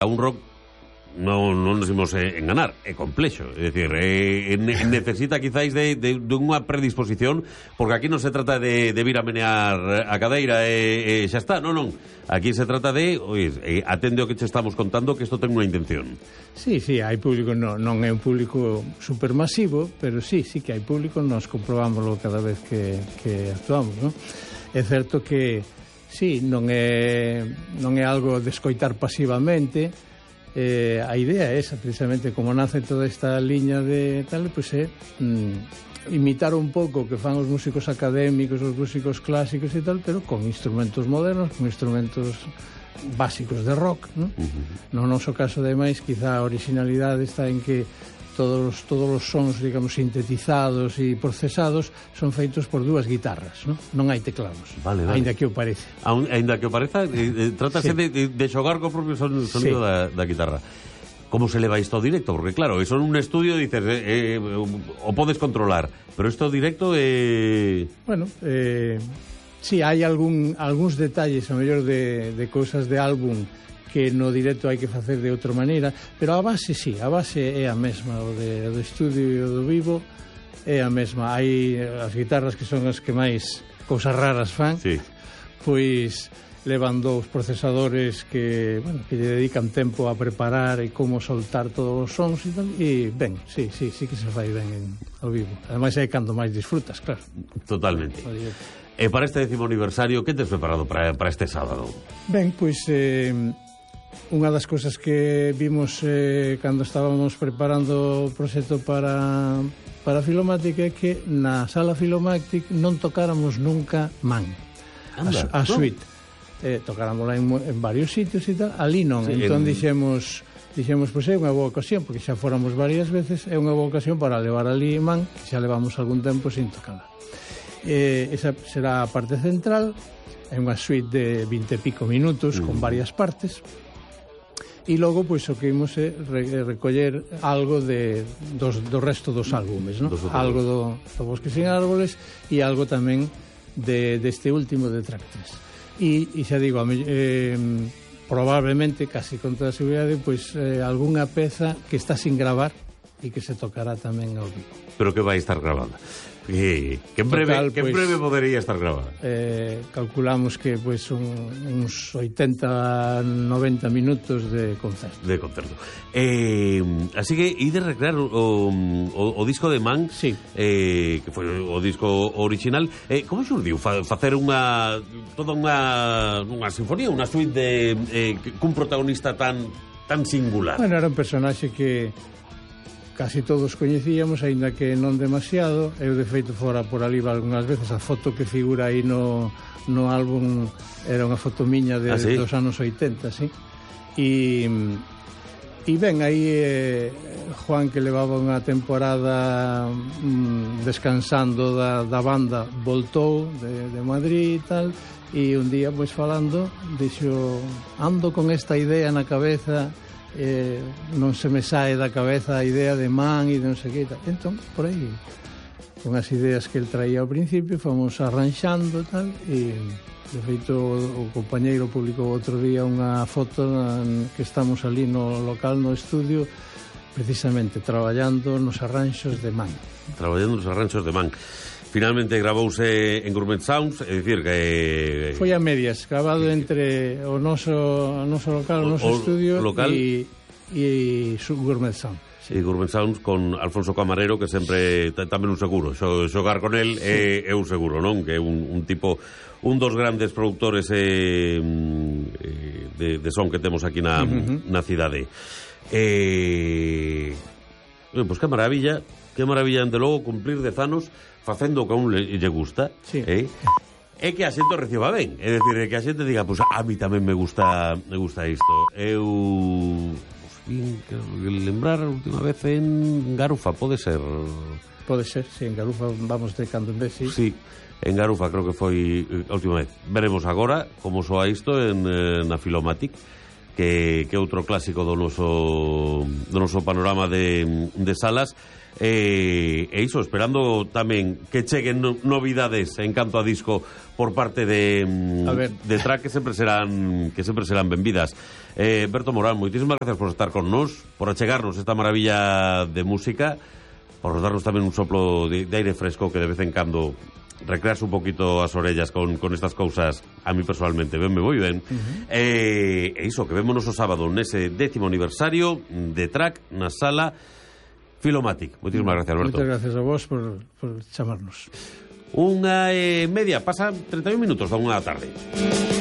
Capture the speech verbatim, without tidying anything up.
A un rock non, non nos imos enganar, é complexo, é dicir, é, é, necesita quizáis de, de, de unha predisposición, porque aquí non se trata de, de vir a menear a cadeira e, e xa está, non, non, aquí se trata de, oye, atende o que che estamos contando, que isto ten unha intención. Sí, sí, hai público, non, non é un público supermasivo, pero sí, sí que hai público, nos comprobámoslo cada vez que, que actuamos, non? É certo que, sí, non é, non é algo de escoitar pasivamente. Eh, a idea é esa, precisamente, como nace toda esta liña de tal, pois é mm, imitar un pouco o que fan os músicos académicos, os músicos clásicos e tal, pero con instrumentos modernos, con instrumentos básicos de rock, non? Uh-huh. No noso caso, ademais, quizá a originalidade está en que todos, todos os sons, digamos, sintetizados e procesados son feitos por dúas guitarras, non? Non hai teclados, vale, vale. Ainda que o parece. Aun, ainda que o pareza, eh, trátase sí. de, de xogar co propio son, sonido sí. da, da guitarra. Como se leva isto ao directo? Porque claro, eso en un estudio dices, eh, eh, o podes controlar, pero isto directo é... Eh... Bueno, eh, sí, hai algún, algúns detalles, a mellor de, de cousas de álbum que no directo hai que facer de outra maneira, pero a base sí, a base é a mesma, o de, o de estudio e o do vivo é a mesma. Hai as guitarras que son as que máis cousas raras fan, sí. Pois levan dous procesadores que, bueno, que lle dedican tempo a preparar e como soltar todos os sons e tal, e ben, sí, sí, sí que se fai ben en, ao vivo. Ademais é cando máis disfrutas, claro. Totalmente. E para este décimo aniversario, que tes preparado para, para este sábado? Ben, pois... Eh, unha das cousas que vimos eh, cando estábamos preparando o proxecto para, para Filomatic é que na sala Filomatic non tocáramos nunca Man, Anda, a, a suite. Eh, tocáramosla en, en varios sitios e tal, ali non. Sí, entón en... dixemos, dixemos, pois é unha boa ocasión, porque xa fóramos varias veces, é unha boa ocasión para levar ali Man, que xa levamos algún tempo sin tocarla. Eh, esa será a parte central, é unha suite de vinte e pico minutos, mm. con varias partes. E logo, pois, o que imos é re recoller algo de, dos, do resto dos álbumes, ¿no? Dos algo do, do Bosque sin Árboles e algo tamén de, deste último de Track tres. E, e xa digo, eh, probablemente, casi con toda a seguridade, pois, eh, algunha peza que está sin gravar e que se tocará tamén ao vivo. Pero que vai estar gravada? Que, que en breve, Total, que en breve pues, podería estar grabada. Eh, calculamos que pues, un, uns oitenta, noventa minutos de concerto. De concerto. Eh, así que, e de recrear o, o, o disco de Man, sí. eh, que foi o disco original. Eh, como xurdiu fa, facer unha toda unha, unha sinfonía, unha suite de eh, cun protagonista tan, tan singular? Bueno, era un personaxe que casi todos coñecíamos, aínda que non demasiado. Eu, de feito, fora por ali algunhas veces. A foto que figura aí no, no álbum era unha foto miña de, ah, ¿sí? dos anos oitenta, sí. E, e ben, aí eh, Juan, que levaba unha temporada mm, descansando da, da banda, voltou de, de Madrid e tal, e un día, pois, falando, dixo, ando con esta idea na cabeza, Eh, non se me sae da cabeza a idea de Man e de non sei que. Entón, por aí, con as ideas que el traía ao principio, fomos arranxando tal, e de feito o, o compañeiro publicou outro día unha foto en, que estamos ali no local, no estudio, precisamente traballando nos arranxos de Man. Traballando nos arranxos de Man. Finalmente gravouse en Gourmet Sounds, é dicir que... Foi a medias, gravado entre o noso, o noso local, o noso o, estudio local e, e Gourmet Sounds. Sí. E Gourmet Sounds con Alfonso Camarero, que sempre tamén un seguro. Xogar con el sí. é, é un seguro, non? Que é un, un tipo, un dos grandes produtores eh, de, de son que temos aquí na, uh-huh. na cidade. Eh, pois pues que maravilla, que maravilla, ante logo, cumplir dez anos facendo o que a un lle gusta, sí. eh? É que a xente o reciba ben, é dicir, é que a xente diga, pois, pues, a mí tamén me gusta me gusta isto. Eu, pues, bien, quero lembrar a última vez en Garufa, pode ser? Pode ser, sí, en Garufa vamos de cando en vez, sí. Sí, en Garufa creo que foi a última vez. Veremos agora como soa isto en, na Filomatic, que, que outro clásico do noso, do noso panorama de, de salas. E, e iso, esperando tamén que cheguen no, novidades en canto a disco por parte de, de Track, que sempre serán que sempre serán benvidas. eh, Berto Morán, moitísimas gracias por estar con nos, por achegarnos esta maravilla de música, por darnos tamén un soplo de, de aire fresco que de vez en cando recrearse un poquito as orellas con, con estas cousas. A mí personalmente ben me voi ben. uh-huh. E, e iso, que vémonos o sábado nese décimo aniversario de Track na sala Filomatic. Moitísimas gracias, Alberto. Moitas gracias a vos por, por chamarnos. Unha eh, media, pasa treinta y un minutos da unha da tarde.